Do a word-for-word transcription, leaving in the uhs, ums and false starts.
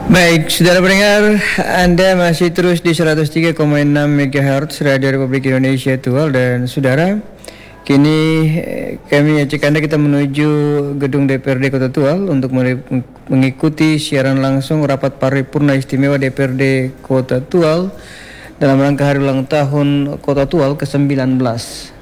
Baik, saudara pendengar, Anda masih terus di seratus tiga koma enam MHz Radio Republik Indonesia Tual. Dan saudara, kini eh, kami ajak Anda kita menuju gedung D P R D Kota Tual untuk mengikuti siaran langsung rapat paripurna istimewa D P R D Kota Tual dalam rangka hari ulang tahun Kota Tual ke sembilan belas.